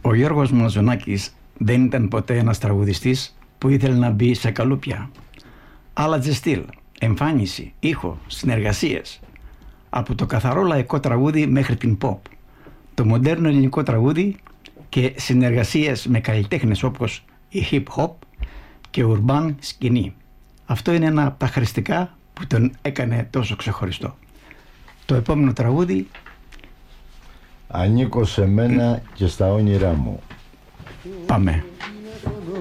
Ο Γιώργος Μαζονάκης δεν ήταν ποτέ ένας τραγουδιστής που ήθελε να μπει σε καλούπια. Άλλαζε στυλ, εμφάνιση, ήχο, συνεργασίες. Από το καθαρό λαϊκό τραγούδι μέχρι την pop, το μοντέρνο ελληνικό τραγούδι και συνεργασίες με καλλιτέχνες όπως η hip hop και urban σκηνή. Αυτό είναι ένα από τα χαριστικά που τον έκανε τόσο ξεχωριστό. Το επόμενο τραγούδι: ανήκω σε μένα και στα όνειρά μου. Πάμε.